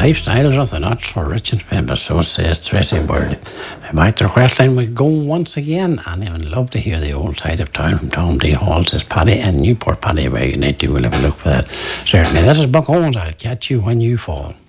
lifestyles of the not so rich and famous, so says Tracy Bird. Back to the question we go once again, and I would love to hear the old side of town from Tom D. Hall, says Paddy, and Newport Paddy, where you need to have a look for that. Certainly, this is Buck Owens. I'll catch you when you fall.